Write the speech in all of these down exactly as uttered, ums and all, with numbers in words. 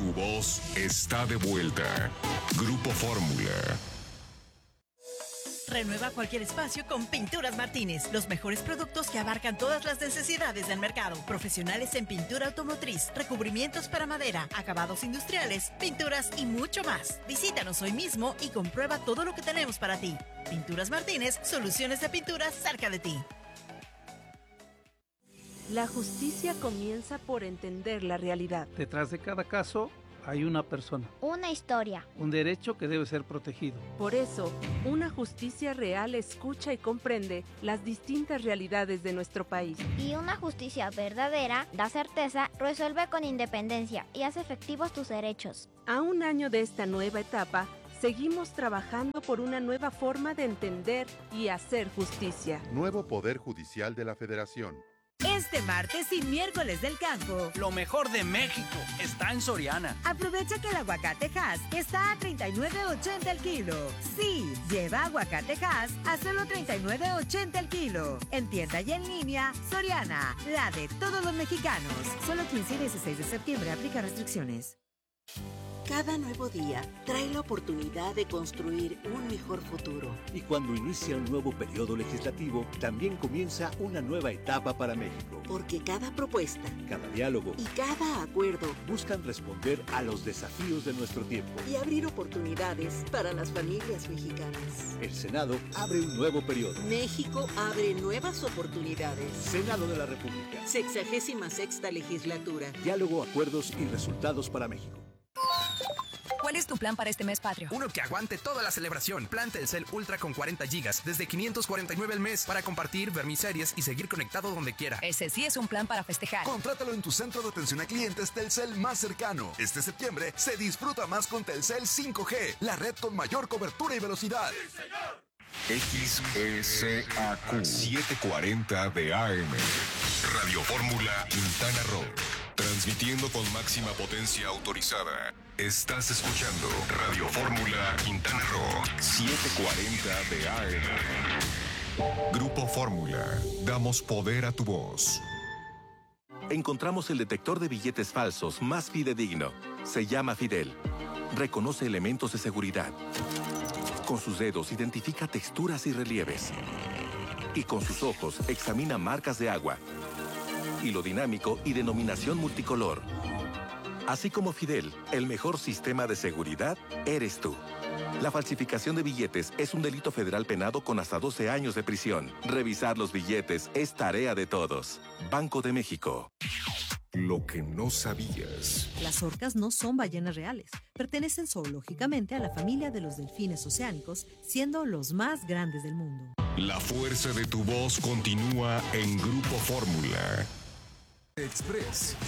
Tu voz está de vuelta. Grupo Fórmula. Renueva cualquier espacio con Pinturas Martínez. Los mejores productos que abarcan todas las necesidades del mercado. Profesionales en pintura automotriz, recubrimientos para madera, acabados industriales, pinturas y mucho más. Visítanos hoy mismo y comprueba todo lo que tenemos para ti. Pinturas Martínez, soluciones de pintura cerca de ti. La justicia comienza por entender la realidad. Detrás de cada caso hay una persona. Una historia. Un derecho que debe ser protegido. Por eso, una justicia real escucha y comprende las distintas realidades de nuestro país. Y una justicia verdadera da certeza, resuelve con independencia y hace efectivos tus derechos. A un año de esta nueva etapa, seguimos trabajando por una nueva forma de entender y hacer justicia. Nuevo Poder Judicial de la Federación. Este martes y miércoles del campo, lo mejor de México está en Soriana. Aprovecha que el aguacate Hass está a treinta y nueve ochenta el kilo. Sí, lleva aguacate Hass a solo treinta y nueve ochenta el kilo. En tienda y en línea, Soriana, la de todos los mexicanos. Solo quince y dieciséis de septiembre, aplica restricciones. Cada nuevo día trae la oportunidad de construir un mejor futuro. Y cuando inicia un nuevo periodo legislativo, también comienza una nueva etapa para México. Porque cada propuesta, cada diálogo y cada acuerdo buscan responder a los desafíos de nuestro tiempo y abrir oportunidades para las familias mexicanas. El Senado abre un nuevo periodo. México abre nuevas oportunidades. Senado de la República. Sexagésima sexta legislatura. Diálogo, acuerdos y resultados para México. ¿Cuál es tu plan para este mes patrio? Uno que aguante toda la celebración. Plan Telcel Ultra con cuarenta gigas, desde quinientos cuarenta y nueve al mes, para compartir, ver mis series y seguir conectado donde quiera. Ese sí es un plan para festejar. Contrátalo en tu centro de atención a clientes Telcel más cercano. Este septiembre se disfruta más con Telcel cinco G, la red con mayor cobertura y velocidad. ¡Sí, señor! X S A Q setecientos cuarenta de A M. Radio Fórmula Quintana Roo. Transmitiendo con máxima potencia autorizada. Estás escuchando Radio Fórmula Quintana Roo setecientos cuarenta de A M. Grupo Fórmula. Damos poder a tu voz. Encontramos el detector de billetes falsos más fidedigno. Se llama Fidel. Reconoce elementos de seguridad. Con sus dedos identifica texturas y relieves. Y con sus ojos examina marcas de agua, hilo dinámico y denominación multicolor. Así como Fidel, el mejor sistema de seguridad eres tú. La falsificación de billetes es un delito federal penado con hasta doce años de prisión. Revisar los billetes es tarea de todos. Banco de México. Lo que no sabías. Las orcas no son ballenas reales. Pertenecen zoológicamente a la familia de los delfines oceánicos, siendo los más grandes del mundo. La fuerza de tu voz continúa en Grupo Fórmula. Express.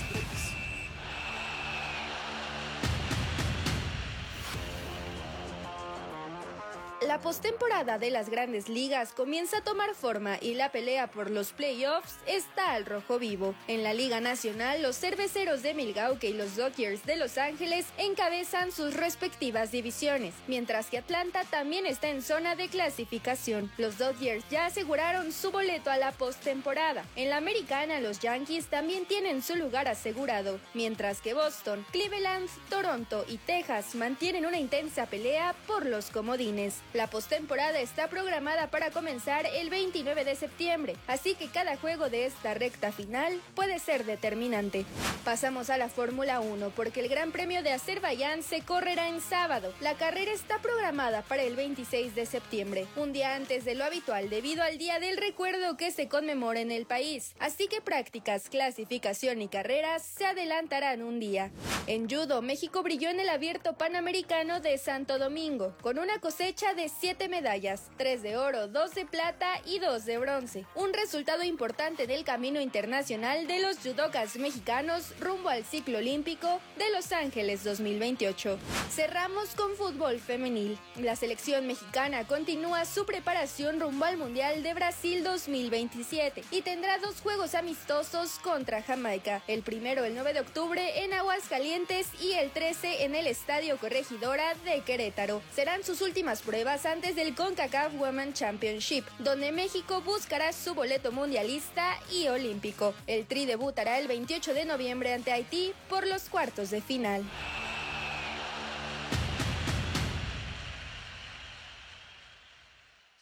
La postemporada de las Grandes Ligas comienza a tomar forma y la pelea por los playoffs está al rojo vivo. En la Liga Nacional, los Cerveceros de Milwaukee y los Dodgers de Los Ángeles encabezan sus respectivas divisiones, mientras que Atlanta también está en zona de clasificación. Los Dodgers ya aseguraron su boleto a la postemporada. En la Americana, los Yankees también tienen su lugar asegurado, mientras que Boston, Cleveland, Toronto y Texas mantienen una intensa pelea por los comodines. La postemporada está programada para comenzar el veintinueve de septiembre, así que cada juego de esta recta final puede ser determinante. Pasamos a la Fórmula uno porque el Gran Premio de Azerbaiyán se correrá en sábado. La carrera está programada para el veintiséis de septiembre, un día antes de lo habitual debido al Día del Recuerdo que se conmemora en el país, así que prácticas, clasificación y carreras se adelantarán un día. En judo, México brilló en el Abierto Panamericano de Santo Domingo, con una cosecha de siete medallas, tres de oro, dos de plata y dos de bronce. Un resultado importante del camino internacional de los judocas mexicanos rumbo al ciclo olímpico de Los Ángeles dos mil veintiocho. Cerramos con fútbol femenil. La selección mexicana continúa su preparación rumbo al Mundial de Brasil dos mil veintisiete y tendrá dos juegos amistosos contra Jamaica. El primero el nueve de octubre en Aguascalientes y el trece en el Estadio Corregidora de Querétaro. Serán sus últimas pruebas antes del CONCACAF Women's Championship, donde México buscará su boleto mundialista y olímpico. El Tri debutará el veintiocho de noviembre ante Haití por los cuartos de final.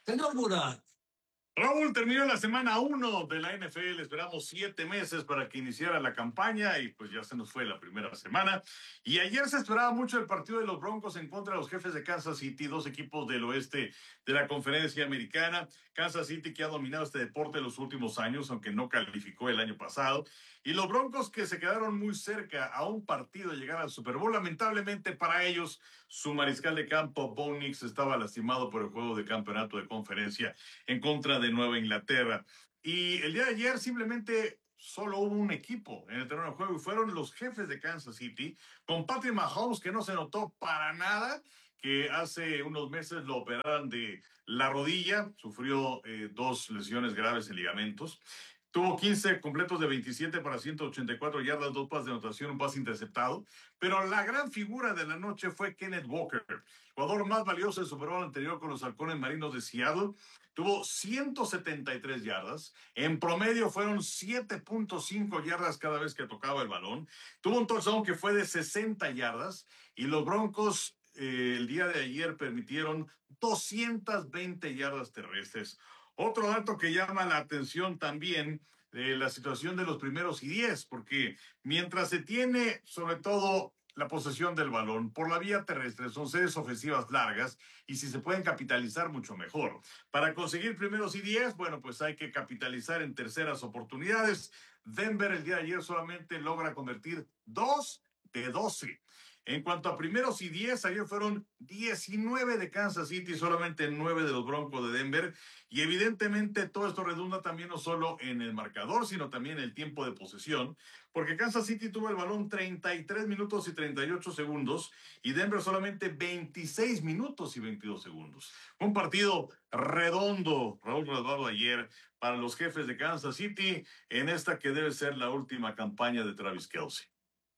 Señor Murat. Raúl, terminó la semana uno de la N F L, esperamos siete meses para que iniciara la campaña y pues ya se nos fue la primera semana. Y ayer se esperaba mucho el partido de los Broncos en contra de los Jefes de Kansas City, dos equipos del oeste de la conferencia americana. Kansas City que ha dominado este deporte en los últimos años, aunque no calificó el año pasado. Y los Broncos que se quedaron muy cerca a un partido de llegar al Super Bowl. Lamentablemente para ellos, su mariscal de campo, Bo Nix, estaba lastimado por el juego de campeonato de conferencia en contra de Nueva Inglaterra. Y el día de ayer simplemente solo hubo un equipo en el terreno de juego y fueron los Jefes de Kansas City con Patrick Mahomes, que no se notó para nada que hace unos meses lo operaron de la rodilla, sufrió eh, dos lesiones graves en ligamentos. Tuvo quince completos de veintisiete para ciento ochenta y cuatro yardas, dos pases de anotación, un pase interceptado. Pero la gran figura de la noche fue Kenneth Walker, jugador más valioso del Super Bowl anterior con los Halcones Marinos de Seattle. Tuvo ciento setenta y tres yardas. En promedio fueron siete punto cinco yardas cada vez que tocaba el balón. Tuvo un touchdown que fue de sesenta yardas. Y los Broncos eh, el día de ayer permitieron doscientas veinte yardas terrestres. Otro dato que llama la atención también de la situación de los primeros y diez, porque mientras se tiene sobre todo la posesión del balón por la vía terrestre, son series ofensivas largas y si se pueden capitalizar mucho mejor. Para conseguir primeros y diez, bueno, pues hay que capitalizar en terceras oportunidades. Denver el día de ayer solamente logra convertir dos de doce. En cuanto a primeros y diez, ayer fueron diecinueve de Kansas City, solamente nueve de los Broncos de Denver. Y evidentemente todo esto redunda también no solo en el marcador, sino también en el tiempo de posesión, porque Kansas City tuvo el balón treinta y tres minutos y treinta y ocho segundos y Denver solamente veintiséis minutos y veintidós segundos. Un partido redondo, Raúl Rodado, ayer para los Jefes de Kansas City en esta que debe ser la última campaña de Travis Kelce.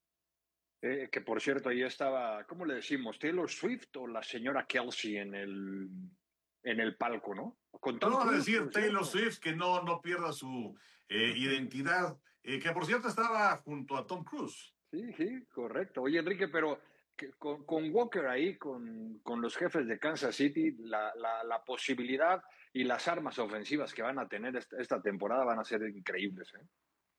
Eh, que por cierto, ahí estaba, ¿cómo le decimos? ¿Taylor Swift o la señora Kelce en el, en el palco, no? Con Vamos a decir Taylor Swift, que no, no pierda su eh, identidad, eh, que por cierto estaba junto a Tom Cruise. Sí, sí, correcto. Oye, Enrique, pero que, con, con Walker ahí, con, con los Jefes de Kansas City, la, la, la posibilidad y las armas ofensivas que van a tener esta, esta temporada van a ser increíbles, ¿eh?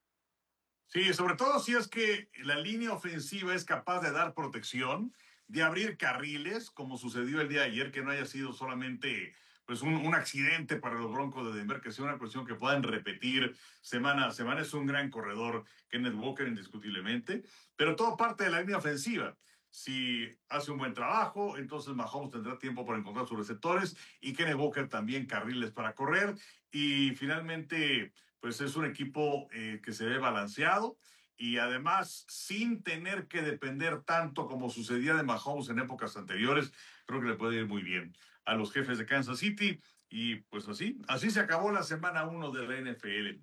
Sí, sobre todo si es que la línea ofensiva es capaz de dar protección, de abrir carriles, como sucedió el día de ayer, que no haya sido solamente pues un, un accidente para los Broncos de Denver, que sea una cuestión que puedan repetir semana a semana. Es un gran corredor, Kenneth Walker, indiscutiblemente, pero todo parte de la línea ofensiva. Si hace un buen trabajo, entonces Mahomes tendrá tiempo para encontrar sus receptores y Kenneth Walker también carriles para correr. Y finalmente, pues es un equipo eh, que se ve balanceado y además sin tener que depender tanto como sucedía de Mahomes en épocas anteriores. Creo que le puede ir muy bien a los Jefes de Kansas City. Y pues así, así se acabó la semana uno de la N F L.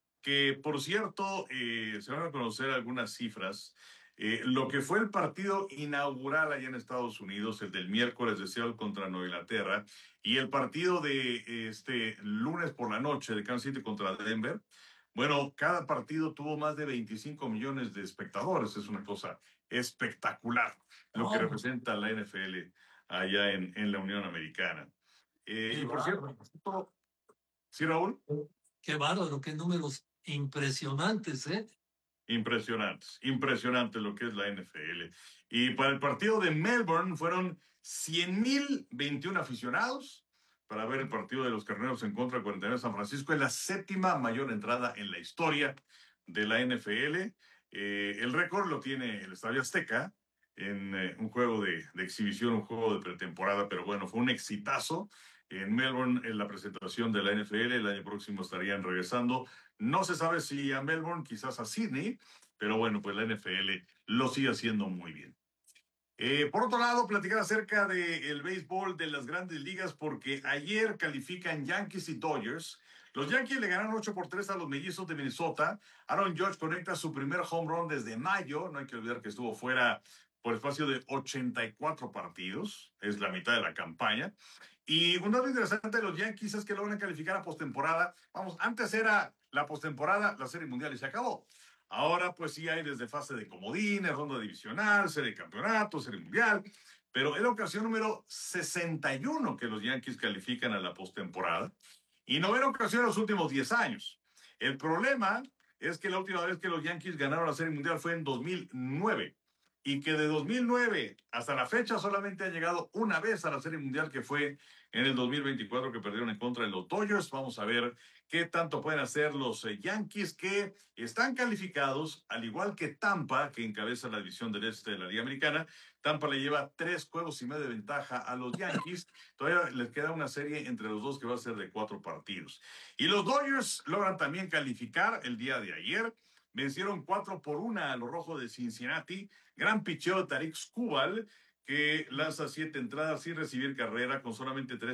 Que por cierto, eh, se van a conocer algunas cifras. Eh, lo que fue el partido inaugural allá en Estados Unidos, el del miércoles de Seattle contra Nueva Inglaterra, y el partido de este lunes por la noche de Kansas City contra Denver, bueno, cada partido tuvo más de veinticinco millones de espectadores. Es una cosa espectacular lo que oh. representa la N F L allá en, en la Unión Americana. Eh, y por cierto, ¿sí, Raúl? Qué bárbaro, qué números impresionantes, ¿eh? Impresionantes, impresionante lo que es la N F L. Y para el partido de Melbourne fueron cien mil veintiuno aficionados para ver el partido de los Carneros en contra de cuarenta y nueve de San Francisco. Es la séptima mayor entrada en la historia de la N F L. Eh, el récord lo tiene el Estadio Azteca en eh, un juego de, de exhibición, un juego de pretemporada, pero bueno, fue un exitazo. En Melbourne, en la presentación de la N F L, el año próximo estarían regresando. No se sabe si a Melbourne, quizás a Sydney, pero bueno, pues la N F L lo sigue haciendo muy bien. Eh, por otro lado, platicar acerca del béisbol de las grandes ligas, porque ayer califican Yankees y Dodgers. Los Yankees le ganaron ocho por tres a los Mellizos de Minnesota. Aaron Judge conecta su primer home run desde mayo. No hay que olvidar que estuvo fuera por espacio de ochenta y cuatro partidos. Es la mitad de la campaña. Y un dato interesante de los Yankees es que logran calificar a postemporada. Vamos, antes era la postemporada, la Serie Mundial y se acabó. Ahora pues sí hay desde fase de comodines, ronda divisional, Serie de campeonato, Serie Mundial. pero es la ocasión número sesenta y uno que los Yankees califican a la postemporada y novena ocasión en los últimos diez años. El problema es que la última vez que los Yankees ganaron la Serie Mundial fue en dos mil nueve y que de dos mil nueve hasta la fecha solamente han llegado una vez a la Serie Mundial, que fue en el dos mil veinticuatro, que perdieron en contra de los Dodgers. Vamos a ver qué tanto pueden hacer los eh, Yankees, que están calificados, al igual que Tampa, que encabeza la división del este de la Liga Americana. Tampa le lleva tres juegos y medio de ventaja a los Yankees. Todavía les queda una serie entre los dos que va a ser de cuatro partidos. Y los Dodgers logran también calificar el día de ayer. Vencieron cuatro por una a los Rojos de Cincinnati. Gran picheo de Tarik Skubal, que lanza siete entradas sin recibir carrera, con solamente tres